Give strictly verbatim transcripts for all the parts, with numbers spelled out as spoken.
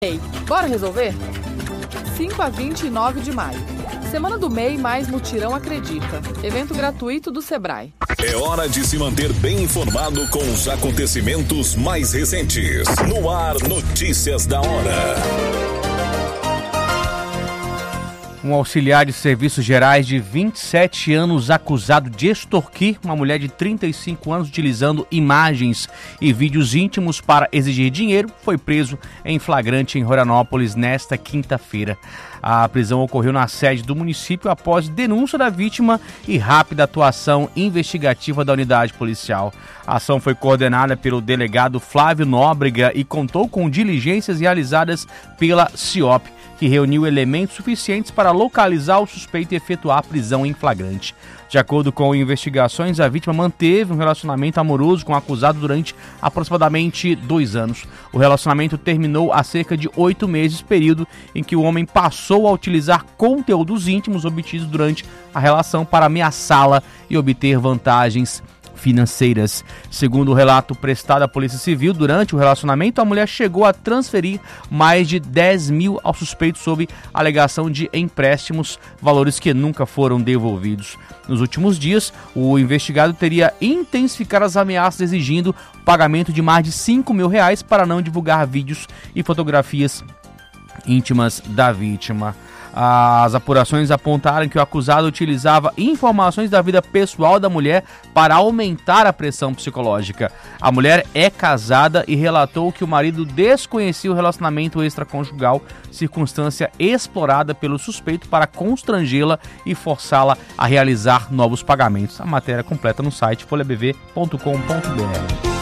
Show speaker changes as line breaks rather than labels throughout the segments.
M E I. Bora resolver? cinco a vinte e nove de maio. Semana do M E I mais Mutirão Acredita. Evento gratuito do Sebrae.
É hora de se manter bem informado com os acontecimentos mais recentes. No ar, Notícias da Hora.
Um auxiliar de serviços gerais de vinte e sete anos acusado de extorquir uma mulher de trinta e cinco anos utilizando imagens e vídeos íntimos para exigir dinheiro foi preso em flagrante em Rorianópolis nesta quinta-feira. A prisão ocorreu na sede do município após denúncia da vítima e rápida atuação investigativa da unidade policial. A ação foi coordenada pelo delegado Flávio Nóbrega e contou com diligências realizadas pela C I O P, que reuniu elementos suficientes para localizar o suspeito e efetuar a prisão em flagrante. De acordo com investigações, a vítima manteve um relacionamento amoroso com o acusado durante aproximadamente dois anos. O relacionamento terminou há cerca de oito meses, período em que o homem passou a utilizar conteúdos íntimos obtidos durante a relação para ameaçá-la e obter vantagens financeiras. Segundo o relato prestado à Polícia Civil, durante o relacionamento, a mulher chegou a transferir mais de dez mil ao suspeito sob alegação de empréstimos, valores que nunca foram devolvidos. Nos últimos dias, o investigado teria intensificado as ameaças exigindo pagamento de mais de cinco mil reais para não divulgar vídeos e fotografias íntimas da vítima. As apurações apontaram que o acusado utilizava informações da vida pessoal da mulher para aumentar a pressão psicológica. A mulher é casada e relatou que o marido desconhecia o relacionamento extraconjugal, circunstância explorada pelo suspeito para constrangê-la e forçá-la a realizar novos pagamentos. A matéria completa no site folha b v ponto com ponto b r.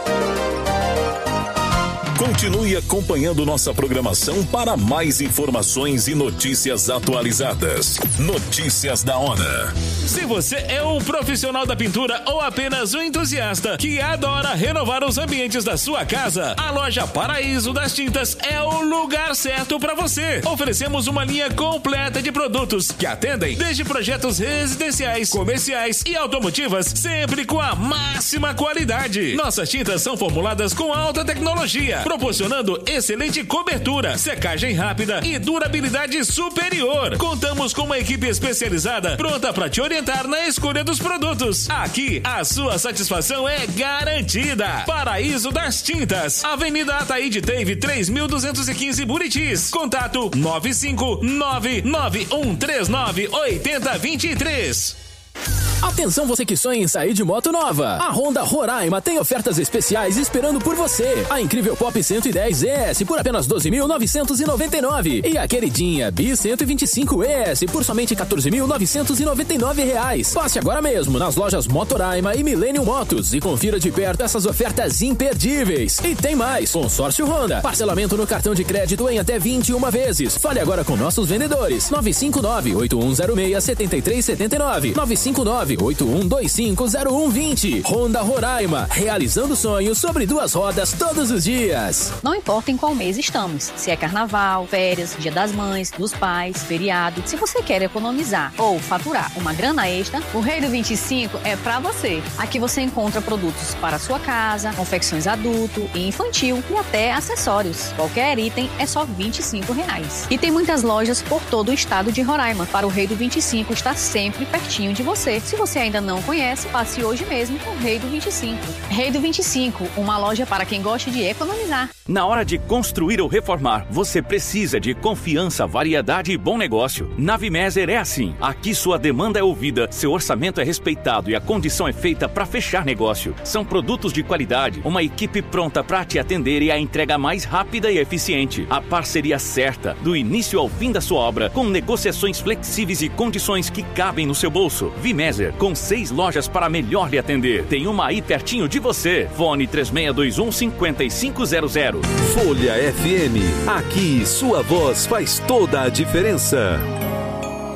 Continue acompanhando nossa programação para mais informações e notícias atualizadas. Notícias da Hora.
Se você é um profissional da pintura ou apenas um entusiasta que adora renovar os ambientes da sua casa, a loja Paraíso das Tintas é o lugar certo para você. Oferecemos uma linha completa de produtos que atendem desde projetos residenciais, comerciais e automotivas, sempre com a máxima qualidade. Nossas tintas são formuladas com alta tecnologia, proporcionando excelente cobertura, secagem rápida e durabilidade superior. Contamos com uma equipe especializada pronta para te orientar na escolha dos produtos. Aqui, a sua satisfação é garantida. Paraíso das Tintas, Avenida Ataíde Teve, três mil duzentos e quinze, Buritis. Contato nove cinco nove nove um três nove oito zero dois três.
Atenção, você que sonha em sair de moto nova. A Honda Roraima tem ofertas especiais esperando por você. A incrível Pop cento e dez E S por apenas doze mil novecentos e noventa e nove e a queridinha Bi cento e vinte e cinco E S por somente quatorze mil novecentos e noventa e nove reais. Passe agora mesmo nas lojas Motoraima e Millennium Motos e confira de perto essas ofertas imperdíveis. E tem mais, consórcio Honda, parcelamento no cartão de crédito em até vinte e uma vezes. Fale agora com nossos vendedores. nove cinco nove, oito um zero seis, sete três sete nove, nove cinco nove, oito um dois cinco zero um dois zero. Honda Roraima, realizando sonhos sobre duas rodas todos os dias.
Não importa em qual mês estamos, se é carnaval, férias, dia das mães, dos pais, feriado, se você quer economizar ou faturar uma grana extra, o Rei do vinte e cinco é pra você. Aqui você encontra produtos para sua casa, confecções adulto e infantil e até acessórios. Qualquer item é só vinte e cinco reais. E tem muitas lojas por todo o estado de Roraima para o Rei do vinte e cinco estar sempre pertinho de você. Se você ainda não conhece, passe hoje mesmo com o Rei do vinte e cinco. Rei do vinte e cinco, uma loja para quem gosta de economizar.
Na hora de construir ou reformar, você precisa de confiança, variedade e bom negócio. Na Vimeser é assim. Aqui sua demanda é ouvida, seu orçamento é respeitado e a condição é feita para fechar negócio. São produtos de qualidade, uma equipe pronta para te atender e a entrega mais rápida e eficiente. A parceria certa, do início ao fim da sua obra, com negociações flexíveis e condições que cabem no seu bolso. Vimeser, com seis lojas para melhor lhe atender. Tem uma aí pertinho de você. Fone três seis dois um, cinco cinco zero zero.
Folha F M. Aqui sua voz faz toda a diferença.